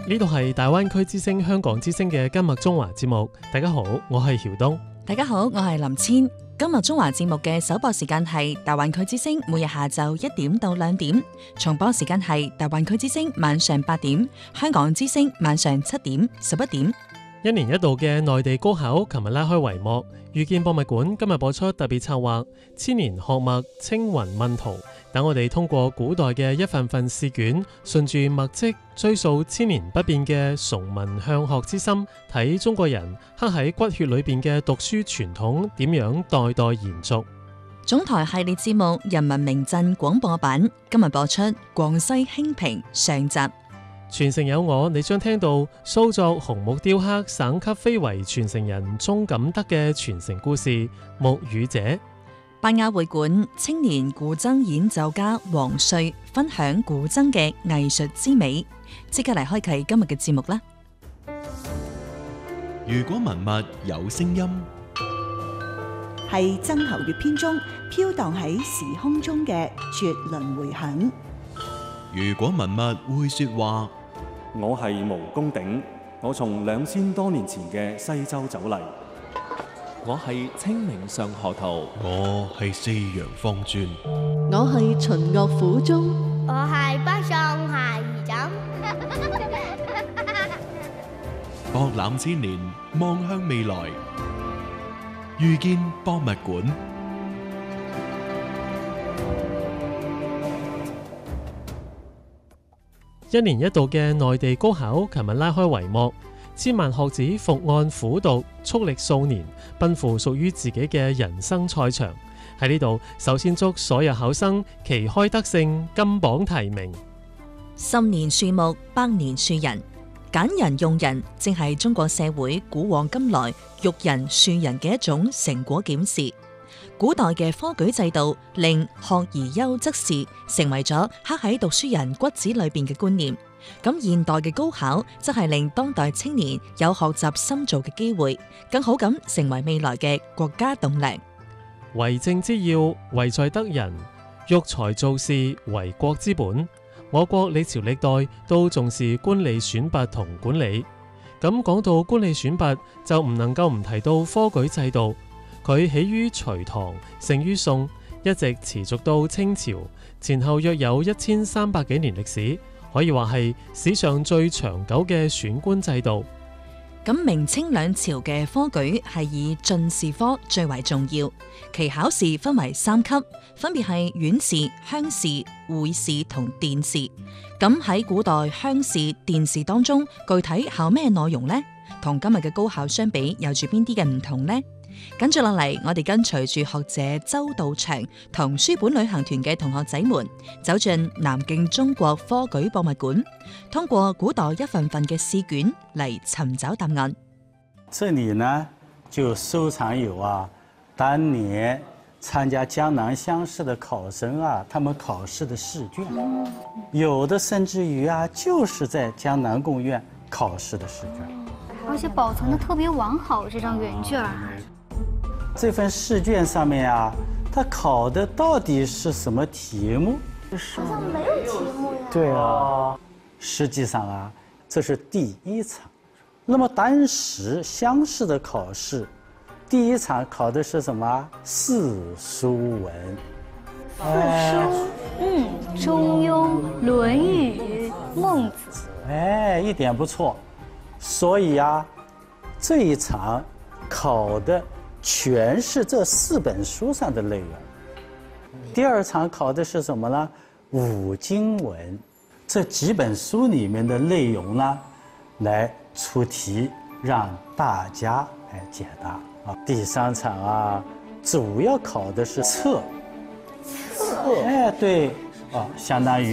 呢度係大灣區之聲香港之聲嘅今日中華節目。大家好，我係曉東。 大家好，我係林千。今日中華節目嘅首播時間係大灣區之聲，每日下晝1點到2點；重播時間係大灣區之聲晚上8點，香港之聲晚上7點、11點。 一年一度嘅內地高考，琴日拉開帷幕。遇見博物館今日播出特別策劃《千年學脈青雲問圖》，等我哋通過古代嘅一份份試卷，順住墨跡追溯千年不變嘅崇文向學之心，睇中國人刻喺骨血裏邊嘅讀書傳統點樣代代延續。 總台系列節目《人民名鎮》廣播版今日播出廣西興平上集。 傳承有我，你將聽到蘇作紅木雕刻省級非遺傳承人鍾錦德嘅傳承故事《木語者》。 拜亞會館青年古箏演奏家黃瑞分享古箏嘅藝術之美，即刻嚟開啟今日嘅節目啦！ 如果文物有聲音， 係曾侯乙編中飄蕩喺時空中嘅絕倫迴響。 如果文物會說話， 我係毛公鼎，我從2000多年前嘅西周走嚟。 我係清明上河圖， 我係四陽方磚， 我係秦樂府中， 我係北宋鞋兒枕。 博覽千年，望向未來，遇見博物館。 一年一度嘅內地高考，琴日拉開帷幕，千萬學子伏案苦讀，蓄力數年，奔赴屬於自己嘅人生賽場。喺呢度，首先祝所有考生旗開得勝，金榜題名。 10年樹木，百年樹人，揀人用人，正係中國社會古往今來育人樹人嘅一種成果檢視。古代嘅科舉制度令學而優則仕成為咗刻喺讀書人骨子裏邊嘅觀念，咁現代嘅高考則係令當代青年有學習深造嘅機會，更好咁成為未來嘅國家棟樑。 為政之要，為在得人；育才造士，為國之本。我國歷朝歷代都重視官吏選拔同管理，咁講到官吏選拔，就唔能夠唔提到科舉制度。佢起於隋唐，盛於宋，一直持續到清朝，前後約有1300幾年歷史，可以話係史上最長久嘅選官制度。 咁明清兩朝嘅科舉係以進士科最為重要，其考試分為3級，分別係院士、鄉試、會試同殿試。咁喺古代鄉試、殿試當中，具體考咩內容呢？同今日嘅高考相比，有住邊啲嘅唔同呢？跟住落嚟，我哋跟隨住學者周道祥同書本旅行團嘅同學仔們，走進南京中國科舉博物館，通過古代一份份嘅試卷嚟尋找答案。 這裡呢就收藏有當年參加江南鄉試的考生他們考試的試卷，有的甚至於就是在江南貢院考試的試卷， 而且保存得特別完好，這張原卷。 這份試卷上面它考的到底是什麼題目？ 好像沒有題目呀。 對實際上這是第一場。那麼當時鄉試的考試，第一場考的是什麼？四書文。 四書，中庸、論語、孟子。 一點不錯。所以這一場考的全是這4本書上的內容。第二場考的是什麼呢？五經文，這幾本書裡面的內容呢，來出題讓大家來解答。第三場主要考的是策。對，相當於